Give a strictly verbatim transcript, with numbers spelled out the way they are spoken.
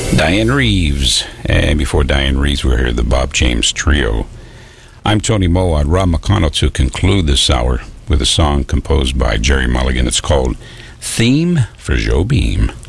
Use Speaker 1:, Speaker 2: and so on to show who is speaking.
Speaker 1: Diane Reeves. And before Diane Reeves, we heard the Bob James Trio. I'm Tony Moa. Rob McConnell to conclude this hour with a song composed by Jerry Mulligan. It's called Theme for Joe Beam.